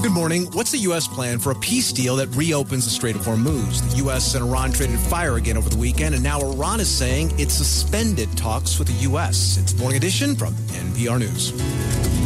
Good morning. What's the U.S. plan for a peace deal that reopens the Strait of Hormuz? The U.S. and Iran traded fire again over the weekend, and now Iran is saying it suspended talks with the U.S. It's Morning Edition from NPR News.